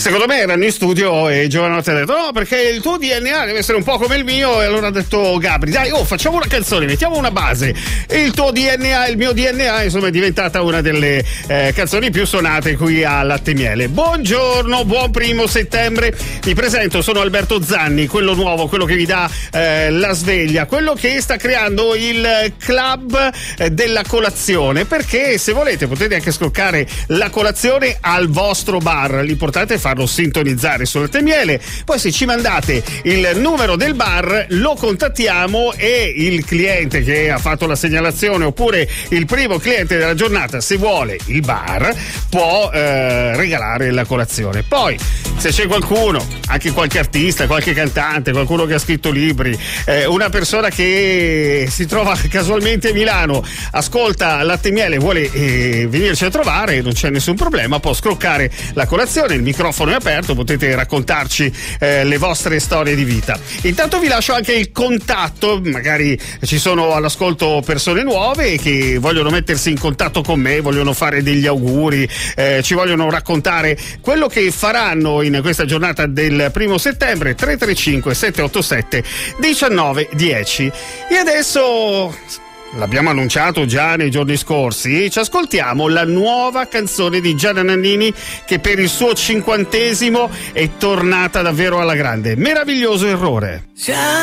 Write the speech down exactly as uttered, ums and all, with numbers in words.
Secondo me erano in studio e Giovanotti ha detto no, perché il tuo D N A deve essere un po' come il mio, e allora ha detto Gabri dai, oh, facciamo una canzone, mettiamo una base, e il tuo D N A, il mio D N A, insomma, è diventata una delle eh, canzoni più suonate qui a Latte e Miele. Buongiorno, buon primo settembre, mi presento, sono Alberto Zanni, quello nuovo, quello che vi dà eh, la sveglia, quello che sta creando il club eh, della colazione, perché se volete potete anche scoccare la colazione al vostro bar, l'importante è farlo sintonizzare su Latte e Miele, poi se ci mandate il numero del bar lo contattiamo e il cliente che ha fatto la segnalazione oppure il primo cliente della giornata, se vuole il bar, può eh, regalare la colazione. Poi se c'è qualcuno, anche qualche artista, qualche cantante, qualcuno che ha scritto libri, eh, una persona che si trova casualmente a Milano, ascolta Latte e Miele e vuole eh, venirci a trovare, non c'è nessun problema, può scroccare la colazione, il microfono è aperto, potete raccontarci eh, le vostre storie di vita. Intanto vi lascio anche il contatto, magari ci sono all'ascolto persone nuove che vogliono mettersi in contatto con me, vogliono fare degli auguri, eh, ci vogliono raccontare quello che faranno in questa giornata del primo settembre. Tre tre cinque sette otto sette uno nove uno zero. E adesso, l'abbiamo annunciato già nei giorni scorsi, ci ascoltiamo la nuova canzone di Gianna Nannini, che per il suo cinquantesimo è tornata davvero alla grande. Meraviglioso errore.